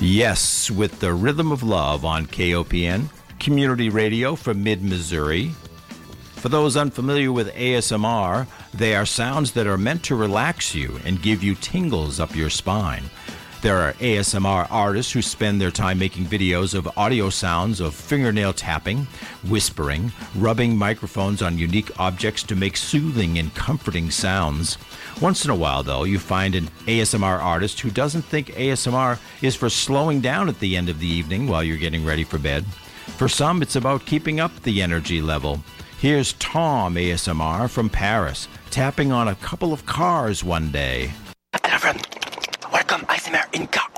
Yes, with the Rhythm of Love on KOPN, community radio from mid-Missouri. For those unfamiliar with ASMR, they are sounds that are meant to relax you and give you tingles up your spine. There are ASMR artists who spend their time making videos of audio sounds of fingernail tapping, whispering, rubbing microphones on unique objects to make soothing and comforting sounds. Once in a while, though, you find an ASMR artist who doesn't think ASMR is for slowing down at the end of the evening while you're getting ready for bed. For some, it's about keeping up the energy level. Here's Tom ASMR from Paris, tapping on a couple of cars one day. Hello friend, welcome ASMR in car.